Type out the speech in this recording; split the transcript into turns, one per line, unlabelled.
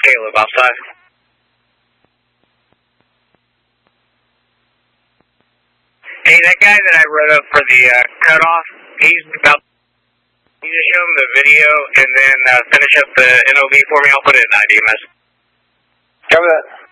Caleb outside. Hey, that guy that I wrote up for the cutoff, he's about. You just show him the video and then finish up the NOV for me. I'll put it in IDMS.
Cover that.